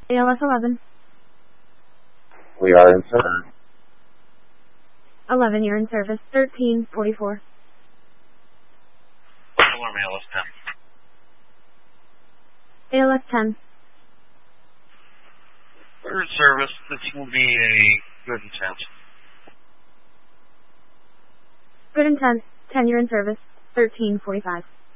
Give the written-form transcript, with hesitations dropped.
ALS 11. We are in service. 11, you're in service. 1344. Alarm ALS 10. ALS 10. We're in service. This will be a good intent. Good intent. 10, you're in service. 1345.